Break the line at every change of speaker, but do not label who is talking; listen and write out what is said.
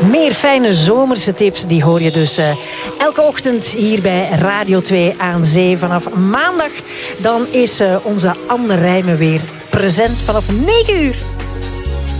Meer fijne zomerse tips, die hoor je dus elke ochtend hier bij Radio 2 aan Zee. Vanaf maandag dan is onze Anne Rijmen weer present vanaf 9 uur.